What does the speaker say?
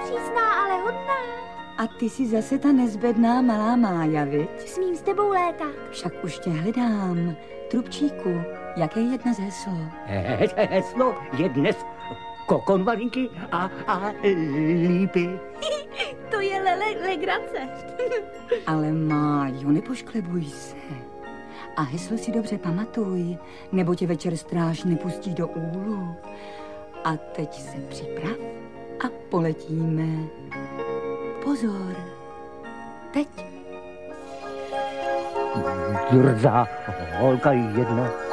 přísná, ale hodná. A ty jsi zase ta nezbedná malá Mája, viď? Smím s tebou létat. Však už tě hledám. Trubčíku, jaké je dnes heslo? Heslo je dnes kokonvalinky a lípy. To je legrace. Ale Májo, nepošklebuj se. A heslo si dobře pamatuj, nebo tě večer stráž nepustí do úlu. A teď se připrav a poletíme. Pozor, teď. Drzá holka jedna